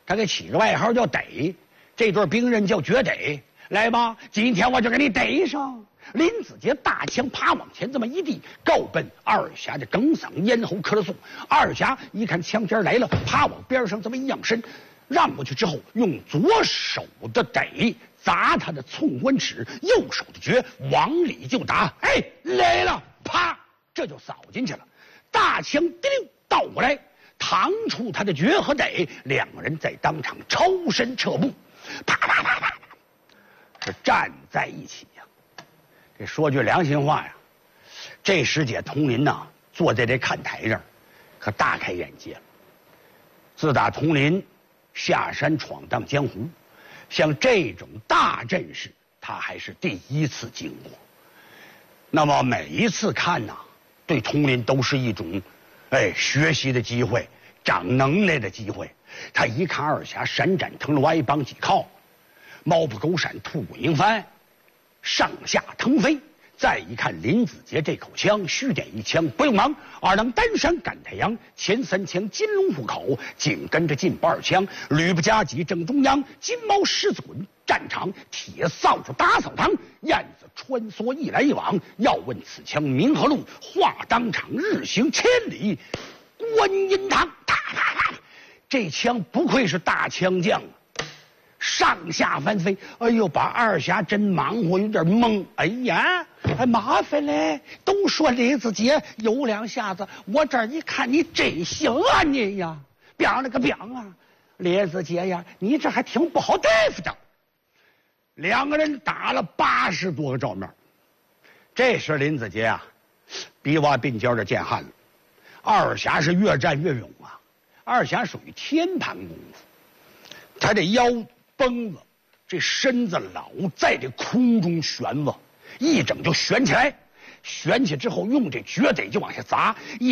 他给起个外号叫逮，这对兵刃叫绝逮。来吧，今天我就给你逮上。林子杰大枪啪往前这么一递，高奔二侠的耿嗓咽喉咳嗽。二侠一看枪尖来了，啪往边上这么一仰身，让过去之后，用左手的逮砸他的寸关尺，右手的绝往里就打。哎，来了，啪，这就扫进去了。大枪滴溜倒过来，扛出他的绝和逮，两个人在当场抽身撤步，啪啪啪啪，是站在一起呀。这说句良心话呀，这时节佟林呐，坐在这看台上，可大开眼界了。自打佟林下山闯荡江湖，像这种大阵势，他还是第一次经过。那么每一次看呐，对佟林都是一种，学习的机会，长能耐的机会。他一看二侠闪展腾歪帮几靠，猫扑狗闪兔滚鹰翻，上下腾飞。再一看林子杰这口枪，虚点一枪不用忙，二郎单山赶太阳，前三枪金龙虎口，紧跟着进不二枪，吕布夹击正中央，金毛狮子滚战场，铁扫帚打扫堂，燕子穿梭一来一往。要问此枪名何路？话当场日行千里，观音堂。啪啪啪！这枪不愧是大枪将啊！上下翻飞，哎呦，把二侠真忙活，有点懵。哎呀，麻烦嘞！都说林子杰有两下子，我这儿一看你真行啊你呀，表了个表啊！林子杰呀，你这还挺不好对付的。两个人打了80多个照面，这时林子杰啊，比挖鬓角的见汗了。二侠是越战越勇啊，二侠属于天盘功夫，他这腰绷子，这身子老在这空中悬着，一整就悬起来，悬起之后用这绝逮就往下砸，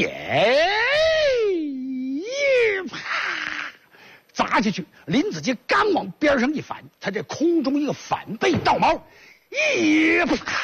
啪，砸下去。林子杰刚往边上一反，他这空中一个反背倒毛，啪，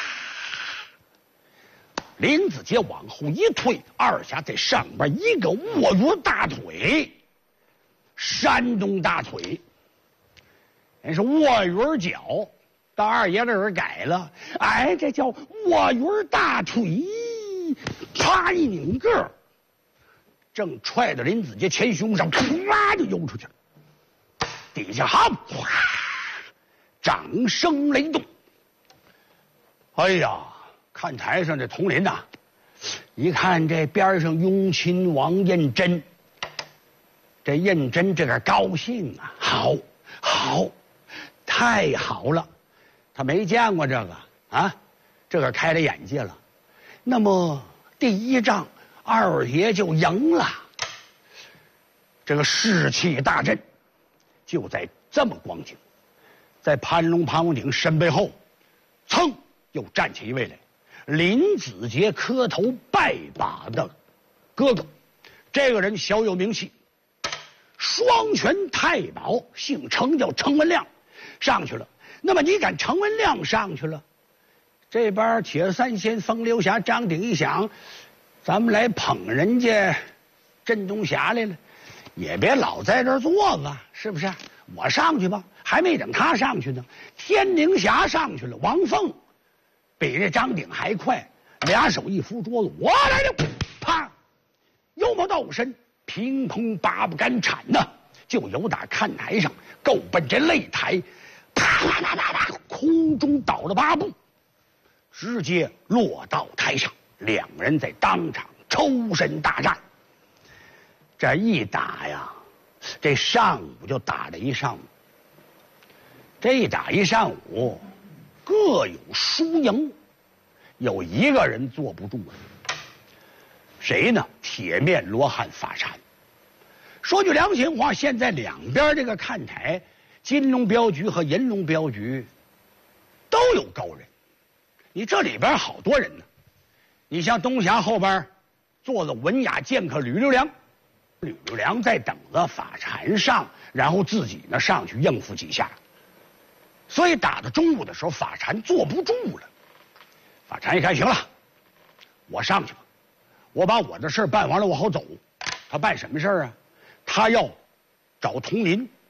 林子杰往后一退，二侠在上边一个卧鱼大腿，山东大腿。人是卧鱼脚，到二爷这儿改了，哎，这叫卧鱼大腿，啪一拧个，正踹到林子杰前胸上，唰就悠出去了。底下好，哗，掌声雷动。哎呀，看台上这佟林呐，一看这边上雍亲王胤禛，这胤禛这个高兴啊，好。太好了，他没见过这个啊，这个开了眼界了。那么第一仗二爷就赢了，这个士气大振。就在这么光景，在盘龙盘龙鼎身背后，噌又站起一位来，林子杰磕头拜把的哥哥。这个人小有名气，双拳太保，姓程，叫程文亮。上去了，那么你敢程文亮上去了，这边铁三仙风流侠张鼎一想，咱们来捧人家镇东侠来了，也别老在这儿坐着，是不是？我上去吧，还没等他上去呢，天宁侠上去了，王凤比这张鼎还快，俩手一扶桌子，我来了，啪，幽魔倒身，凭空拔不敢铲呐，就由打看台上够奔这擂台。啪啪啪啪啪，空中倒了8步，直接落到台上。两人在当场抽身大战。这一打呀，这上午就打了一上午。这一打一上午，各有输赢，有一个人坐不住了。谁呢？铁面罗汉法禅。说句良心话，现在两边这个看台。金龙镖局和银龙镖局都有高人，你这里边好多人呢。你像东峡后边坐着文雅剑客吕留良，吕留良在等着法禅上，然后自己呢上去应付几下。所以打到中午的时候，法禅坐不住了。法禅一看，行了，我上去吧，我把我的事办完了，我好走。他办什么事啊？他要找佟林。